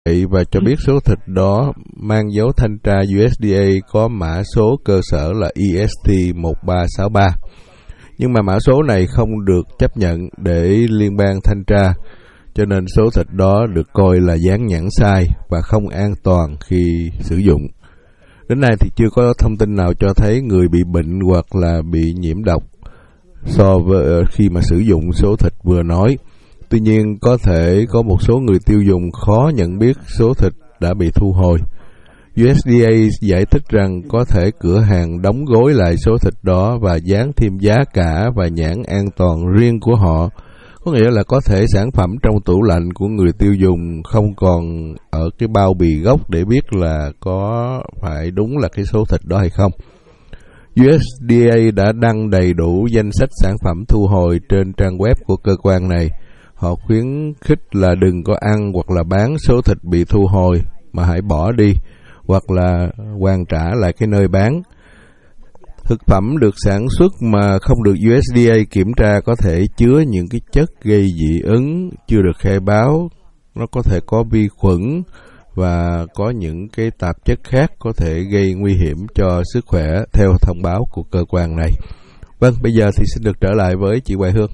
và cho biết số thịt đó mang dấu thanh tra USDA có mã số cơ sở là EST 1363. Nhưng mà mã số này không được chấp nhận để liên bang thanh tra, cho nên số thịt đó được coi là dán nhãn sai và không an toàn khi sử dụng. Đến nay thì chưa có thông tin nào cho thấy người bị bệnh hoặc là bị nhiễm độc so với khi mà sử dụng số thịt vừa nói. Tuy nhiên, có thể có một số người tiêu dùng khó nhận biết số thịt đã bị thu hồi. USDA giải thích rằng có thể cửa hàng đóng gói lại số thịt đó và dán thêm giá cả và nhãn an toàn riêng của họ. Có nghĩa là có thể sản phẩm trong tủ lạnh của người tiêu dùng không còn ở cái bao bì gốc để biết là có phải đúng là cái số thịt đó hay không. USDA đã đăng đầy đủ danh sách sản phẩm thu hồi trên trang web của cơ quan này. Họ khuyến khích là đừng có ăn hoặc là bán số thịt bị thu hồi, mà hãy bỏ đi hoặc là hoàn trả lại cái nơi bán. Thực phẩm được sản xuất mà không được USDA kiểm tra có thể chứa những cái chất gây dị ứng chưa được khai báo. Nó có thể có vi khuẩn và có những cái tạp chất khác có thể gây nguy hiểm cho sức khỏe theo thông báo của cơ quan này. Vâng, bây giờ thì xin được trở lại với chị Hoài Hương.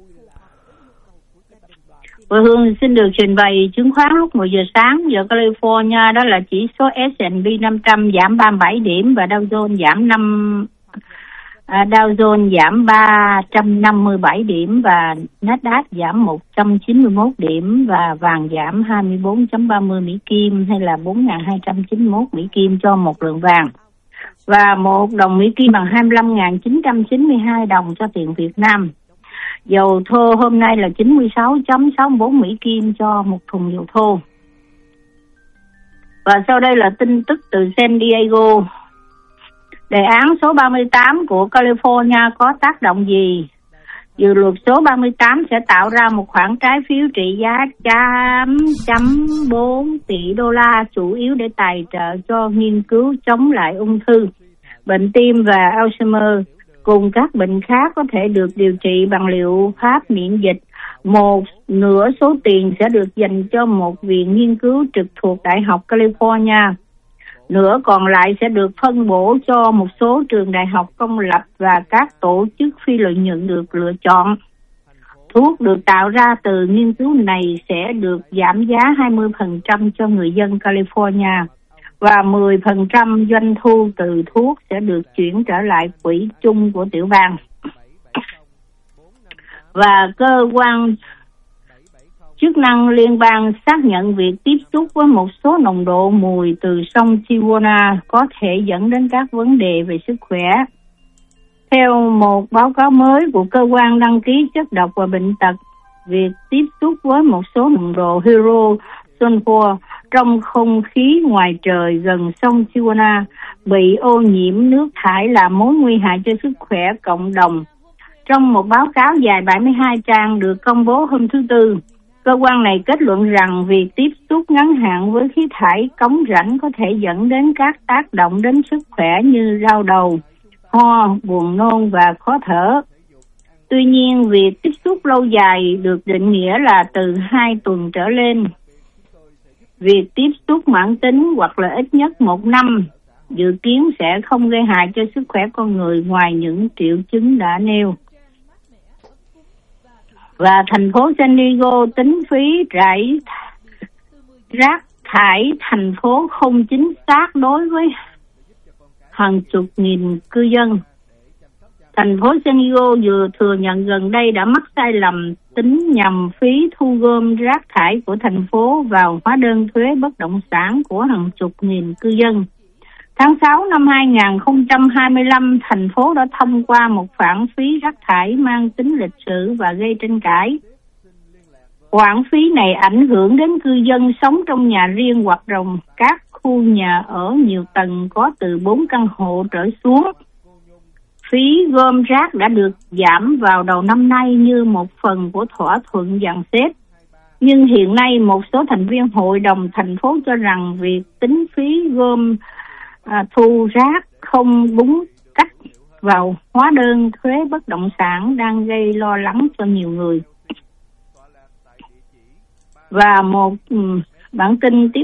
Hoài Hương xin được trình bày chứng khoán lúc 10 giờ sáng giờ California, đó là chỉ số S&P 500 giảm 37 điểm và Dow Jones giảm 357 điểm và Nasdaq giảm 191 điểm và vàng giảm 24.30 Mỹ Kim hay là 4.291 Mỹ Kim cho một lượng vàng. Và một đồng Mỹ Kim bằng 25.992 đồng cho tiền Việt Nam. Dầu thô hôm nay là 96.64 Mỹ Kim cho một thùng dầu thô. Và sau đây là tin tức từ San Diego. Đề án số 38 của California có tác động gì? Dự luật số 38 sẽ tạo ra một khoản trái phiếu trị giá 8.4 tỷ đô la, chủ yếu để tài trợ cho nghiên cứu chống lại ung thư, bệnh tim và Alzheimer, cùng các bệnh khác có thể được điều trị bằng liệu pháp miễn dịch. Một nửa số tiền sẽ được dành cho một viện nghiên cứu trực thuộc Đại học California. Nửa còn lại sẽ được phân bổ cho một số trường đại học công lập và các tổ chức phi lợi nhuận được lựa chọn. Thuốc được tạo ra từ nghiên cứu này sẽ được giảm giá 20% cho người dân California và 10% doanh thu từ thuốc sẽ được chuyển trở lại quỹ chung của tiểu bang. Và cơ quan chức năng liên bang xác nhận việc tiếp xúc với một số nồng độ mùi từ sông Tijuana có thể dẫn đến các vấn đề về sức khỏe. Theo một báo cáo mới của cơ quan đăng ký chất độc và bệnh tật, việc tiếp xúc với một số nồng độ hydro sulfur trong không khí ngoài trời gần sông Tijuana bị ô nhiễm nước thải là mối nguy hại cho sức khỏe cộng đồng. Trong một báo cáo dài 72 trang được công bố hôm thứ Tư, cơ quan này kết luận rằng việc tiếp xúc ngắn hạn với khí thải cống rãnh có thể dẫn đến các tác động đến sức khỏe như đau đầu, ho, buồn nôn và khó thở. Tuy nhiên, việc tiếp xúc lâu dài được định nghĩa là từ 2 tuần trở lên. Việc tiếp xúc mãn tính hoặc là ít nhất 1 năm dự kiến sẽ không gây hại cho sức khỏe con người ngoài những triệu chứng đã nêu. Và thành phố San Diego tính phí rải rác thải thành phố không chính xác đối với hàng chục nghìn cư dân. Thành phố San Diego vừa thừa nhận gần đây đã mắc sai lầm tính nhầm phí thu gom rác thải của thành phố vào hóa đơn thuế bất động sản của hàng chục nghìn cư dân. Tháng 6 năm 2025, thành phố đã thông qua một khoản phí rác thải mang tính lịch sử và gây tranh cãi. Khoản phí này ảnh hưởng đến cư dân sống trong nhà riêng hoặc trong các khu nhà ở nhiều tầng có từ 4 căn hộ trở xuống. Phí gom rác đã được giảm vào đầu năm nay như một phần của thỏa thuận dàn xếp. Nhưng hiện nay một số thành viên hội đồng thành phố cho rằng việc tính phí gom thu rác không đúng cách vào hóa đơn thuế bất động sản đang gây lo lắng cho nhiều người. Và một Bản tin tiếp